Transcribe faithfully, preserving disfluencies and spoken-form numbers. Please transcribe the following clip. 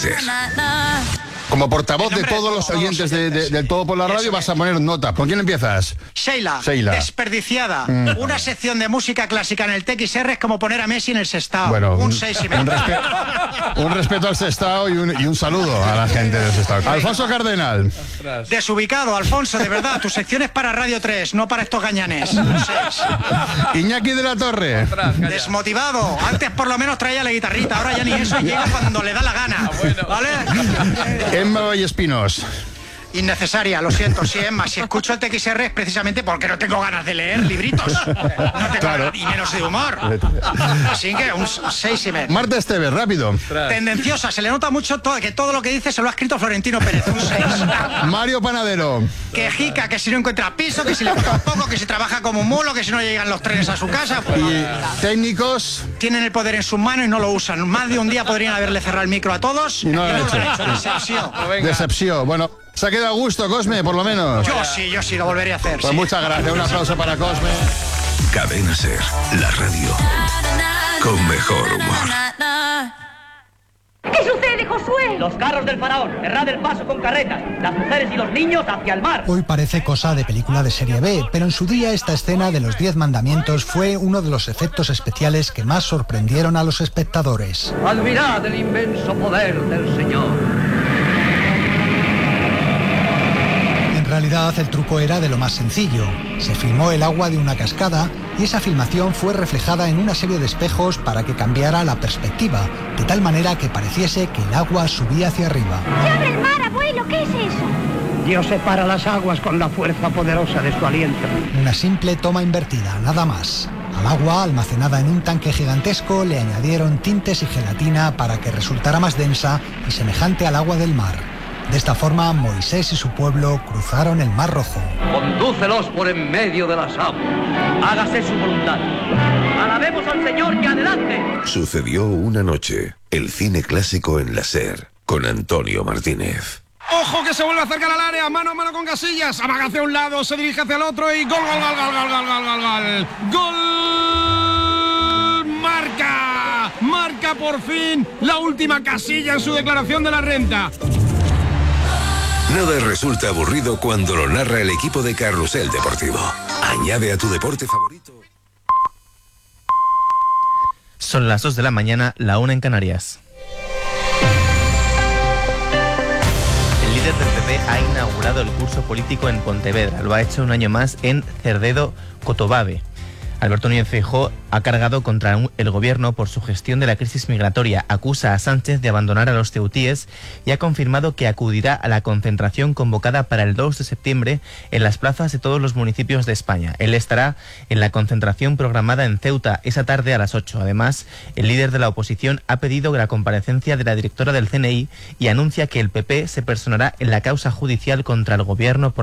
SER. Como portavoz de todos los oyentes de, de, del Todo por la Radio, vas a poner nota. ¿Con quién empiezas? Sheila, Sheila. Desperdiciada. Mm. Una sección de música clásica en el T X R es como poner a Messi en el Sestao. Bueno, un un, seis y medio. un, respe un respeto al Sestao y un, y un saludo a la gente del Sestao. Alfonso Cardenal. Desubicado, Alfonso, de verdad. Tu sección es para Radio tres, no para estos gañanes. Un seis. Iñaki de la Torre. Desmotivado. Antes por lo menos traía la guitarrita, ahora ya ni eso, y llega cuando le da la gana. ¿Vale? Emma Vallespinos. Innecesaria, lo siento, sí, Emma. Si escucho el T X R es precisamente porque no tengo ganas de leer libritos. No tengo Claro. ganas, y menos de humor. Así que un seis y medio. Marta Esteves, rápido. Tendenciosa, se le nota mucho todo, que todo lo que dice se lo ha escrito Florentino Pérez. Un seis. Mario Panadero. Quejica, que si no encuentra piso, que si le gusta un poco, que si trabaja como un mulo, que si no llegan los trenes a su casa. Y técnicos. Tienen el poder en sus manos y no lo usan. Más de un día podrían haberle cerrado el micro a todos. No lo y han no hecho. lo han hecho. Decepción. Decepción. Bueno, se ha quedado a gusto, Cosme, por lo menos. Yo sí, yo sí, lo volvería a hacer. Pues sí. muchas gracias. Un aplauso para Cosme. Cadena SER, la radio con mejor humor. ¿Qué sucede, Josué? Los carros del faraón, cerrad el paso con carretas, las mujeres y los niños hacia el mar. Hoy parece cosa de película de serie B, pero en su día esta escena de los diez mandamientos fue uno de los efectos especiales que más sorprendieron a los espectadores. Admirad el inmenso poder del Señor. En realidad el truco era de lo más sencillo. Se filmó el agua de una cascada y esa filmación fue reflejada en una serie de espejos para que cambiara la perspectiva, de tal manera que pareciese que el agua subía hacia arriba. ¡Se abre el mar, abuelo! ¿Qué es eso? Dios separa las aguas con la fuerza poderosa de su aliento. Una simple toma invertida, nada más. Al agua, almacenada en un tanque gigantesco, le añadieron tintes y gelatina para que resultara más densa y semejante al agua del mar. De esta forma, Moisés y su pueblo cruzaron el Mar Rojo. Condúcelos por en medio de las aguas. Hágase su voluntad. Alabemos al Señor y adelante. Sucedió una noche, el cine clásico en la SER, con Antonio Martínez. ¡Ojo que se vuelve a acercar al área! ¡Mano a mano con Casillas! Amaga hacia un lado, se dirige hacia el otro y gol, gol, gol, gol, gol, gol, gol, gol, gol. ¡Gol! ¡Marca! ¡Marca por fin la última Casilla en su declaración de la renta! Nada resulta aburrido cuando lo narra el equipo de Carrusel Deportivo. Añade a tu deporte favorito. Son las dos de la mañana, la una en Canarias. El líder del P P ha inaugurado el curso político en Pontevedra. Lo ha hecho un año más en Cerdedo Cotobabe. Alberto Núñez Feijóo ha cargado contra el gobierno por su gestión de la crisis migratoria, acusa a Sánchez de abandonar a los ceutíes y ha confirmado que acudirá a la concentración convocada para el dos de septiembre en las plazas de todos los municipios de España. Él estará en la concentración programada en Ceuta esa tarde a las ocho. Además, el líder de la oposición ha pedido la comparecencia de la directora del C N I y anuncia que el P P se personará en la causa judicial contra el gobierno por